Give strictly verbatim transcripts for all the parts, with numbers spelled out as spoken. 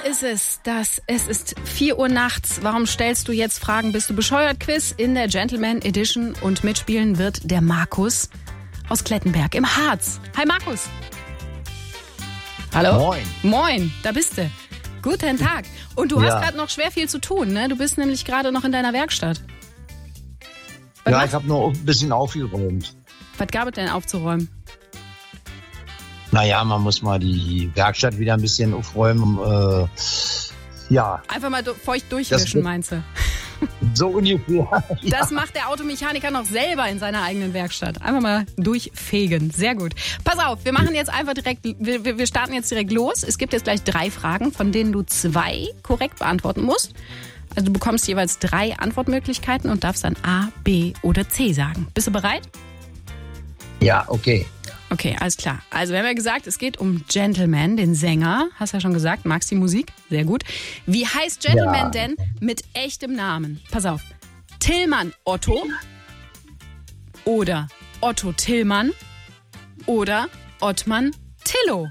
Hier ist es, das, es ist vier Uhr nachts. Warum stellst du jetzt Fragen? Bist du bescheuert? Quiz in der Gentleman Edition und mitspielen wird der Markus aus Klettenberg im Harz. Hi Markus. Hallo? Moin. Moin, da bist du. Guten Tag. Und du Ja. hast gerade noch schwer viel zu tun, ne? Du bist nämlich gerade noch in deiner Werkstatt. Was, Ja, machst- ich habe nur ein bisschen aufgeräumt. was gab es denn aufzuräumen? Naja, man muss mal die Werkstatt wieder ein bisschen aufräumen. Äh, ja, Einfach mal du- feucht durchwischen, wird- meinst du? so ungefähr. Das macht der Automechaniker noch selber in seiner eigenen Werkstatt. Einfach mal durchfegen. Sehr gut. Pass auf, wir machen jetzt einfach direkt, wir, wir wir starten jetzt direkt los. Es gibt jetzt gleich drei Fragen, von denen du zwei korrekt beantworten musst. Also du bekommst jeweils drei Antwortmöglichkeiten und darfst dann A, B oder C sagen. Bist du bereit? Ja, okay. Okay, alles klar. Also wir haben ja gesagt, es geht um Gentleman, den Sänger. Hast ja schon gesagt, magst die Musik? Sehr gut. Wie heißt Gentleman Ja. denn mit echtem Namen? Pass auf. Tillmann Otto oder Otto Tillmann oder Ottmann Tillo?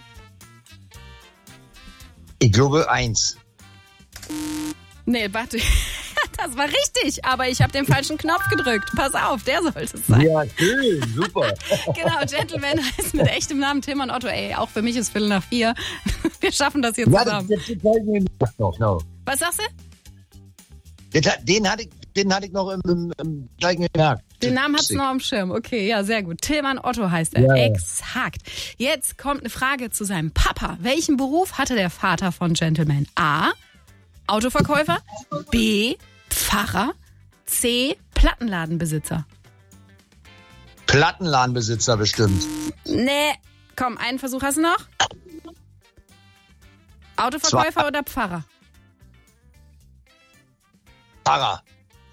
Ich glaube eins. Nee, warte. Das war richtig, aber ich habe den falschen Knopf gedrückt. Pass auf, der sollte es sein. Ja, schön, super. Genau, Gentleman heißt mit echtem Namen Tillmann Otto. Ey, auch für mich ist Viertel nach vier. Wir schaffen das jetzt Ja, das, zusammen. das, das zeigt mir noch. No. Was sagst du? Das, den, hatte ich, den hatte ich noch im, im, im gleichen gemerkt. Den Namen hast du noch am Schirm. Okay, ja, sehr gut. Tillmann Otto heißt er. Ja, ja. Exakt. Jetzt kommt eine Frage zu seinem Papa. Welchen Beruf hatte der Vater von Gentleman? A. Autoverkäufer. B. Pfarrer. C. Plattenladenbesitzer. Plattenladenbesitzer bestimmt. Nee. Komm, einen Versuch hast du noch? Autoverkäufer oder Pfarrer? Pfarrer.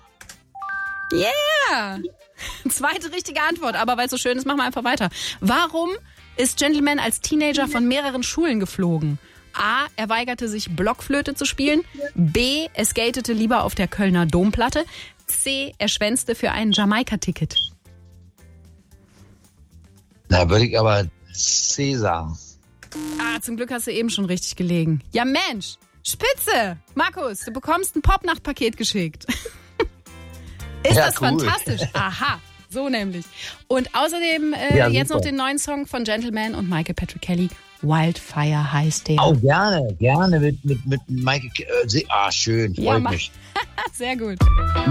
Yeah! Zweite richtige Antwort, aber weil es so schön ist, machen wir einfach weiter. Warum ist Gentleman als Teenager von mehreren Schulen geflogen? A. Er weigerte sich, Blockflöte zu spielen. B. Er skatete lieber auf der Kölner Domplatte. C. Er schwänzte für ein Jamaika-Ticket. Da würde ich aber C sagen. Ah, zum Glück hast du eben schon richtig gelegen. Ja, Mensch! Spitze! Markus, du bekommst ein Popnacht-Paket geschickt. Ist Ja, das cool. fantastisch? Aha, so nämlich. Und außerdem äh, Ja, jetzt noch super. den neuen Song von Gentleman und Michael Patrick Kelly. Wildfire heißt der. Auch gerne, gerne mit, mit, mit Michael. K- Äh, Se- ah, schön, freut Ja, mach- mich. Sehr gut.